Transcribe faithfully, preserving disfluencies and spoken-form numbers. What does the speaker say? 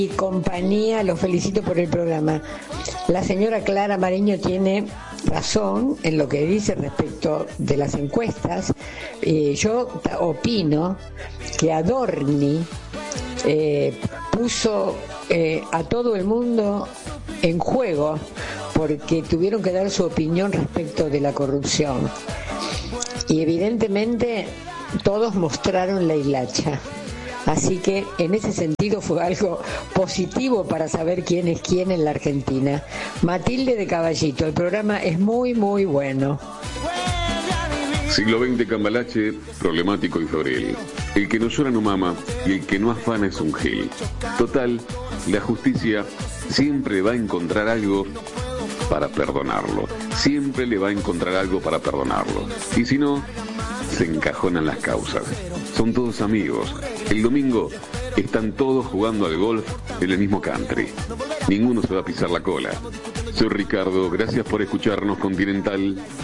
y compañía, los felicito por el programa. La señora Clara Mariño tiene razón en lo que dice respecto de las encuestas. Eh, yo opino que Adorni eh, puso eh, a todo el mundo en juego porque tuvieron que dar su opinión respecto de la corrupción. Y evidentemente todos mostraron la hilacha. Así que en ese sentido fue algo positivo para saber quién es quién en la Argentina. Matilde de Caballito, el programa es muy muy bueno. Siglo veinte, Cambalache, problemático y floril. El que no llora no mama y el que no afana es un gil. Total, la justicia siempre va a encontrar algo para perdonarlo. Siempre le va a encontrar algo para perdonarlo. Y si no, se encajonan las causas. Son todos amigos. El domingo están todos jugando al golf en el mismo country. Ninguno se va a pisar la cola. Soy Ricardo, gracias por escucharnos, Continental.